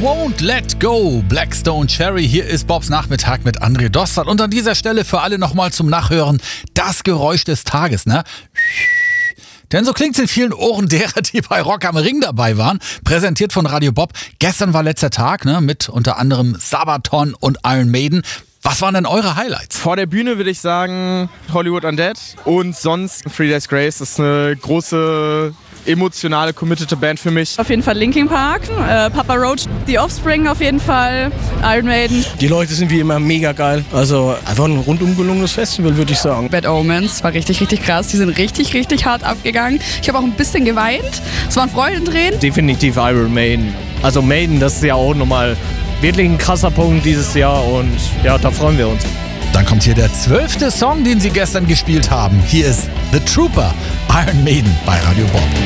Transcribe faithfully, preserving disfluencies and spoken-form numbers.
Won't Let Go, Blackstone Cherry. Hier ist Bobs Nachmittag mit André Dostal. Und an dieser Stelle für alle nochmal zum Nachhören das Geräusch des Tages, ne? Denn so klingt's in vielen Ohren derer, die bei Rock am Ring dabei waren. Präsentiert von Radio Bob. Gestern war letzter Tag, ne? Mit unter anderem Sabaton und Iron Maiden. Was waren denn eure Highlights? Vor der Bühne würde ich sagen Hollywood Undead und sonst Three Days Grace. Das ist eine große, emotionale, committete Band für mich. Auf jeden Fall Linkin Park, äh, Papa Roach, The Offspring auf jeden Fall, Iron Maiden. Die Leute sind wie immer mega geil. Also einfach ein rundum gelungenes Festival, würde ich sagen. Bad Omens war richtig, richtig krass. Die sind richtig, richtig hart abgegangen. Ich habe auch ein bisschen geweint. Es waren Freudentränen. Definitiv Iron Maiden. Also Maiden, das ist ja auch nochmal wirklich ein krasser Punkt dieses Jahr und ja, da freuen wir uns. Dann kommt hier der zwölfte Song, den sie gestern gespielt haben. Hier ist The Trooper, Iron Maiden bei Radio Bob.